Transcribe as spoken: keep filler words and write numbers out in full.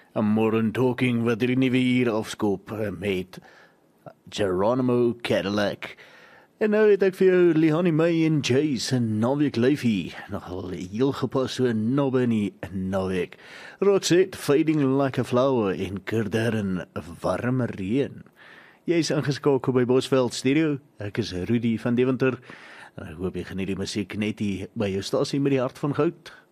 'n Modern Talking wat die nuwe hier afskoop met Geronimo Cadillac. En nou het ek vir jou Lihani May en Jason naweek lyfie, nogal heel gepas so nobbe in die naweek. Roxette, Fading Like a Flower en Kerdern, Warme Reën. Jy is ingeskakel by Bosveld Studio, ek is Rudy van Deventer, en ek hoop jy geniet die musiek net hier by jou stasie met die hart van goud.